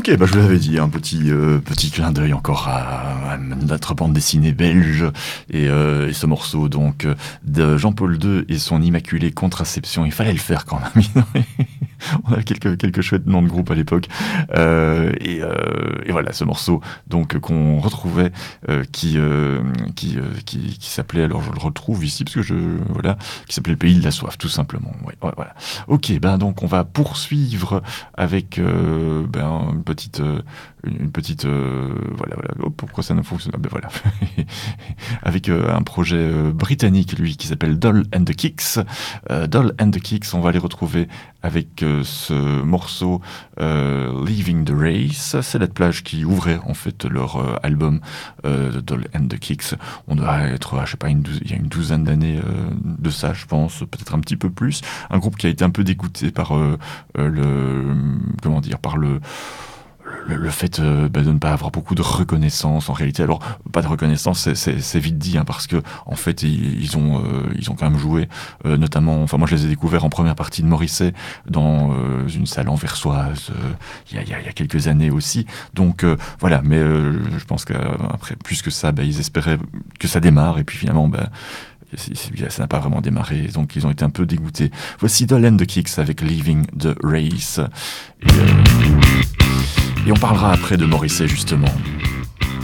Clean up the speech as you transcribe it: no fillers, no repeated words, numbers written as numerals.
Ok, bah je vous l'avais dit, un petit clin d'œil encore à notre bande dessinée belge et ce morceau donc de Jean-Paul II et son Immaculée Contraception. Il fallait le faire quand même. On avait quelques chouettes noms de groupe à l'époque et voilà ce morceau donc qu'on retrouvait qui s'appelait, alors je le retrouve ici parce que voilà, qui s'appelait Le Pays de la Soif tout simplement. Ouais, voilà. Ok, ben donc on va poursuivre avec une petite voilà. Oh, pourquoi ça ne fonctionne pas? Ben voilà. Avec un projet britannique, lui, qui s'appelle Doll and the Kicks. Doll and the Kicks, on va les retrouver avec ce morceau Leaving the Race. C'est la plage qui ouvrait en fait leur album Doll and the Kicks. On doit être, je sais pas, il y a une douzaine d'années de ça, je pense, peut-être un petit peu plus. Un groupe qui a été un peu dégoûté par le fait de ne pas avoir beaucoup de reconnaissance en réalité. Alors pas de reconnaissance, c'est vite dit parce que en fait ils ont quand même joué notamment, enfin moi je les ai découverts en première partie de Morrissey dans une salle anversoise il y a quelques années aussi, donc voilà, mais je pense qu'après plus que ça ils espéraient que ça démarre et puis finalement ça n'a pas vraiment démarré, donc ils ont été un peu dégoûtés. Voici Doll and the Kicks avec Leaving the Race et on parlera après de Morrissey justement.